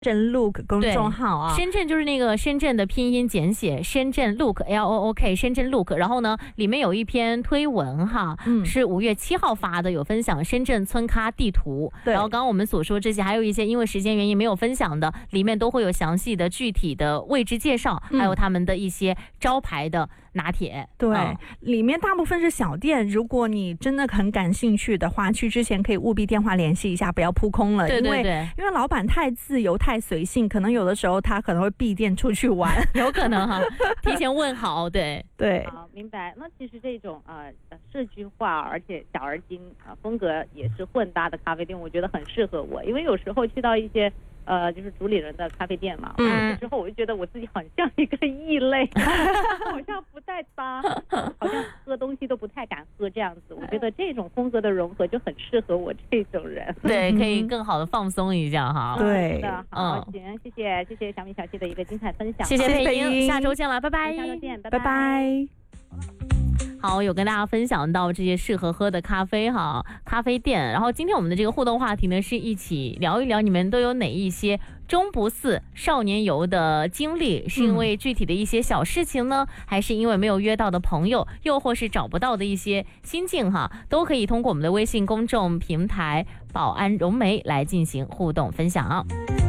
深 Look 公众号啊， 深圳就是那个深圳的拼音简写，深圳 Look LOOK， 深圳 Look。然后呢，里面有一篇推文哈，是5月7号发的，有分享深圳村咖地图。然后刚刚我们所说这些，还有一些因为时间原因没有分享的，里面都会有详细的具体的位置介绍，还有他们的一些招牌的拿铁。 对，里面大部分是小店，如果你真的很感兴趣的话，去之前可以务必电话联系一下，不要扑空了。 对， 因为老板太自由太随性，可能有的时候他可能会闭店出去玩， 有可能哈，提前问好。对， 好，明白。那其实这种社区化而且小而精风格也是混搭的咖啡店，我觉得很适合我，因为有时候去到一些就是主理人的咖啡店嘛，之后我就觉得我自己很像一个异类，好像不太搭，好像喝东西都不太敢喝这样子。我觉得这种风格的融合就很适合我这种人。 对，可以更好的放松一下哈。 对， 好，行，谢谢小米小七的一个精彩分享， 谢谢佩英，下周见了，拜拜。 下周见， 拜拜。 好，有跟大家分享到这些适合喝的咖啡哈，咖啡店。然后今天我们的这个互动话题呢，是一起聊一聊你们都有哪一些中不四少年游的经历，是因为具体的一些小事情呢，还是因为没有约到的朋友，又或是找不到的一些心境哈，都可以通过我们的微信公众平台宝安融媒来进行互动分享。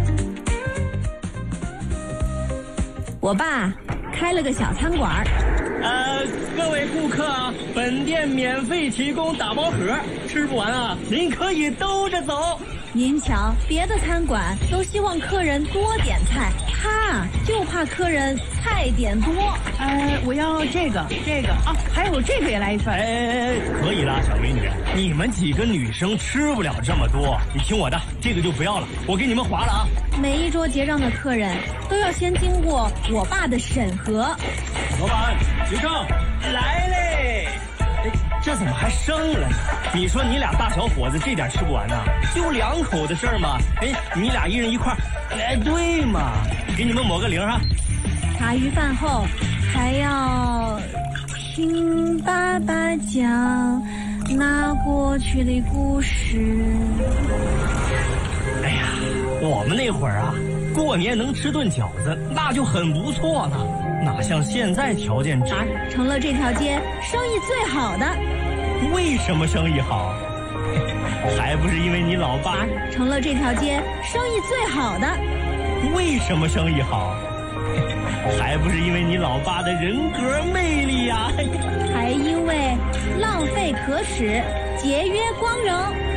我爸开了个小餐馆。 各位顾客啊，本店免费提供打包盒，吃不完啊，您可以兜着走。 您瞧，别的餐馆都希望客人多点菜，他就怕客人菜点多。 我要这个啊，还有这个也来一份。 可以啦，小美女，你们几个女生吃不了这么多，你听我的，这个就不要了，我给你们划了啊。 每一桌结账的客人都要先经过我爸的审核。 老板，结账来嘞！这怎么还剩了呢？你说你俩大小伙子这点吃不完呢？就2口的事儿嘛。你俩一人一块，对嘛？给你们抹个0哈。 茶余饭后还要听爸爸讲那过去的故事。 哎呀，我们那会儿啊，过年能吃顿饺子，那就很不错了。哪像现在条件差， 成了这条街生意最好的。 为什么生意好？还不是因为你老爸。 成了这条街生意最好的。 为什么生意好？还不是因为你老爸的人格魅力呀。 还因为浪费可耻，节约光荣。